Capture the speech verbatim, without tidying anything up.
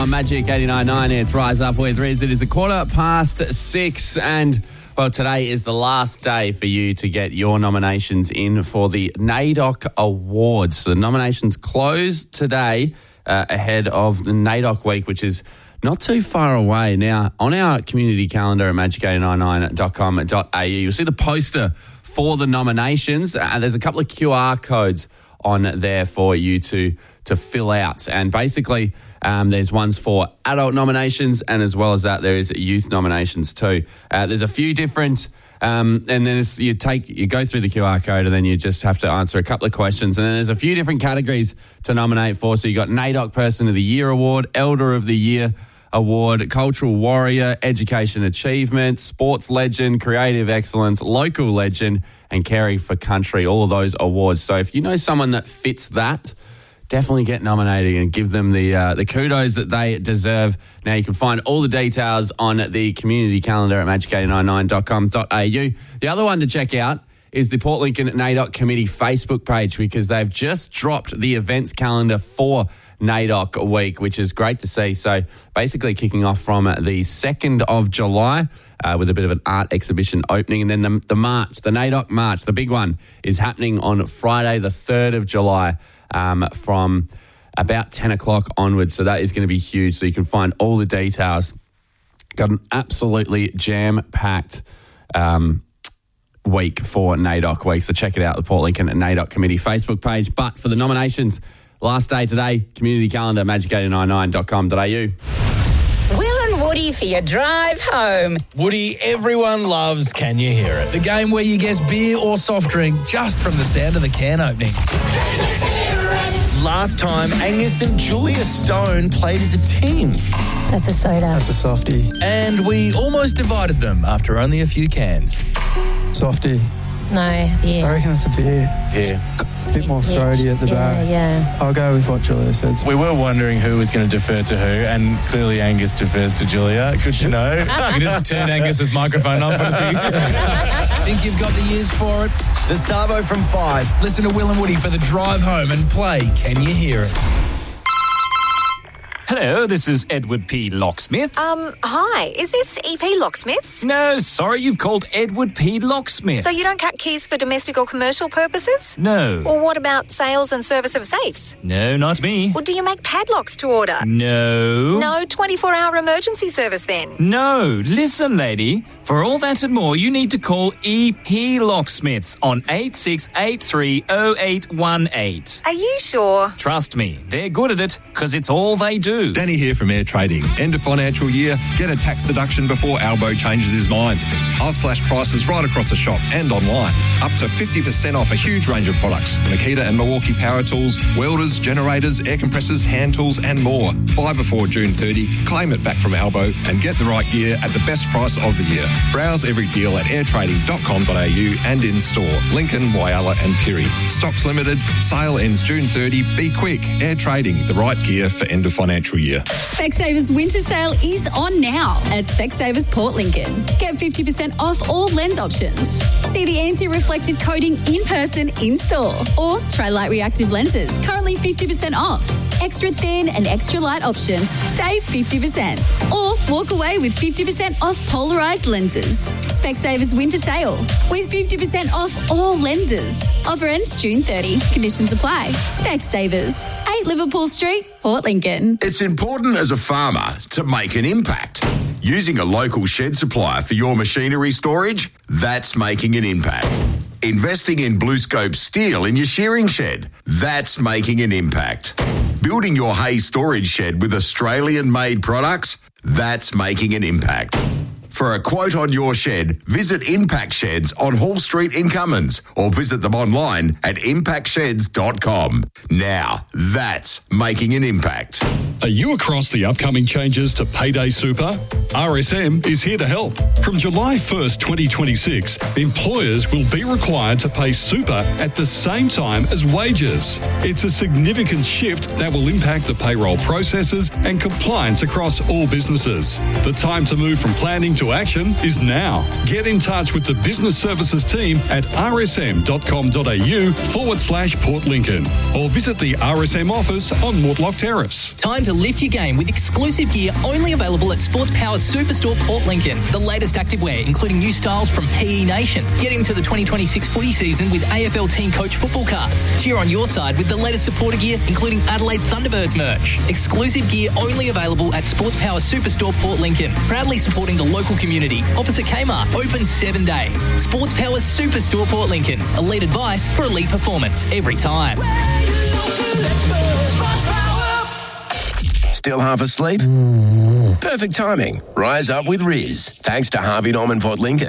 On Magic eighty-nine point nine, it's Rise Up with Riz. It is a quarter past six, and well, today is the last day for you to get your nominations in for the NAIDOC Awards. So the nominations close today uh, ahead of the NAIDOC week, which is not too far away. Now, on our community calendar at magic eight nine nine dot com dot a u, you'll see the poster for the nominations. Uh, there's a couple of Q R codes on there for you to, to fill out, and basically Um, there's ones for adult nominations, and as well as that, there is youth nominations too. Uh, there's a few different, um, and then it's, you take you go through the Q R code, and then you just have to answer a couple of questions. And then there's a few different categories to nominate for. So you got NAIDOC Person of the Year Award, Elder of the Year Award, Cultural Warrior, Education Achievement, Sports Legend, Creative Excellence, Local Legend, and Caring for Country. All of those awards. So if you know someone that fits that, definitely get nominated and give them the uh, the kudos that they deserve. Now, you can find all the details on the community calendar at magic eight nine nine dot com dot a u. The other one to check out is the Port Lincoln NAIDOC Committee Facebook page, because they've just dropped the events calendar for NAIDOC week, which is great to see. So basically kicking off from the second of July uh, with a bit of an art exhibition opening. And then the, the March, the NAIDOC March, the big one, is happening on Friday the third of July. Um, from about ten o'clock onwards. So that is going to be huge. So you can find all the details. Got an absolutely jam-packed um, week for NAIDOC week. So check it out, the Port Lincoln NAIDOC Committee Facebook page. But for the nominations, last day today, community calendar, magic eight nine nine dot com dot a u. Will and Woody for your drive home. Woody, everyone loves Can You Hear It? The game where you guess beer or soft drink just from the sound of the can opening. Last time, Angus and Julia Stone played as a team. That's a soda. That's a softie. And we almost divided them after only a few cans. Softie. No, beer. I reckon that's a beer. Yeah. A bit more throaty at the yeah, back. Yeah, I'll go with what Julia said. We were wondering who was going to defer to who, and clearly Angus defers to Julia. Good to know. You can just turn Angus's microphone off. Think you've got the ears for it? The Sabo from five. Listen to Will and Woody for the drive home and play Can You Hear It? Hello, this is Edward P. Locksmith. Um, hi, is this E P Locksmiths? No, sorry, you've called Edward P. Locksmith. So you don't cut keys for domestic or commercial purposes? No. Or what about sales and service of safes? No, not me. Or do you make padlocks to order? No. No twenty-four hour emergency service then? No. Listen, lady, for all that and more, you need to call E P Locksmiths on eight six eight three oh eight one eight. Are you sure? Trust me, they're good at it, because it's all they do. Danny here from Air Trading. End of financial year, get a tax deduction before Albo changes his mind. I've slashed prices right across the shop and online. Up to fifty percent off a huge range of products. Makita and Milwaukee power tools, welders, generators, air compressors, hand tools and more. Buy before June thirtieth, claim it back from Albo and get the right gear at the best price of the year. Browse every deal at air trading dot com dot a u and in store. Lincoln, Whyalla and Pirrie. Stocks limited. Sale ends June thirtieth. Be quick. Air Trading, the right gear for end of financial year. Specsavers winter sale is on now at Specsavers Port Lincoln. Get fifty percent off all lens options. See the anti-reflective coating in person in store. Or try light reactive lenses, currently fifty percent off. Extra thin and extra light options, save fifty percent. Or walk away with fifty percent off polarized lenses. Specsavers winter sale with fifty percent off all lenses. Offer ends June thirtieth. Conditions apply. Specsavers, eight Liverpool Street, Port Lincoln. It's important as a farmer to make an impact. Using a local shed supplier for your machinery storage, that's making an impact. Investing in BlueScope steel in your shearing shed, that's making an impact. Building your hay storage shed with Australian-made products, that's making an impact. For a quote on your shed, visit Impact Sheds on Hall Street in Cummins or visit them online at impact sheds dot com. Now, that's making an impact. Are you across the upcoming changes to Payday Super? R S M is here to help. From July first, twenty twenty-six, employers will be required to pay super at the same time as wages. It's a significant shift that will impact the payroll processes and compliance across all businesses. The time to move from planning to action is now. Get in touch with the Business Services team at rsm.com.au forward slash Port Lincoln or visit the R S M office on Mortlock Terrace. Time to lift your game with exclusive gear only available at Sports Power's Superstore Port Lincoln. The latest activewear, including new styles from P E Nation. Get into the twenty twenty-six footy season with A F L Team Coach football cards. Cheer on your side with the latest supporter gear, including Adelaide Thunderbirds merch. Exclusive gear only available at Sports Power Superstore Port Lincoln. Proudly supporting the local community. Opposite Kmart. Open seven days. Sports Power Superstore Port Lincoln. Elite advice for elite performance every time. Still half asleep? Perfect timing. Rise up with Riz. Thanks to Harvey Norman Port Lincoln.